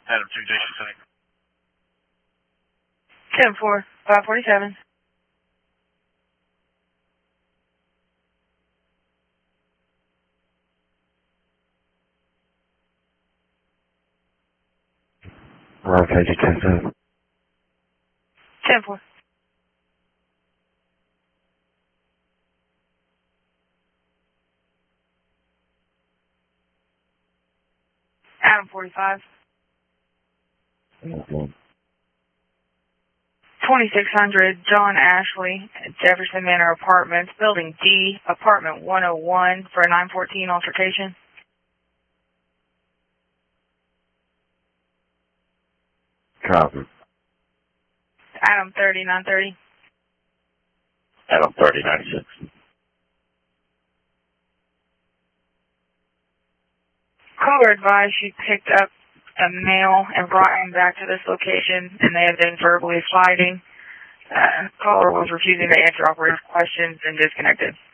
Adam 2, Jason City. 10-4, 547. Okay, 10-7. 10-4. Adam 45. 2600 John Ashley, Jefferson Manor Apartments, Building D, Apartment 101 for a 914 altercation. Copy. Adam 30, 930. Adam 30, 96. Caller advised she picked up a male and brought him back to this location, and they had been verbally fighting. Caller was refusing to answer operator questions and disconnected.